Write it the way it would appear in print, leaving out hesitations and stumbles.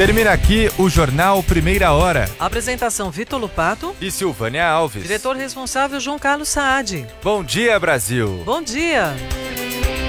Termina aqui o Jornal Primeira Hora. Apresentação Vitor Lupato E Silvânia Alves. Diretor responsável João Carlos Saad. Bom dia, Brasil. Bom dia.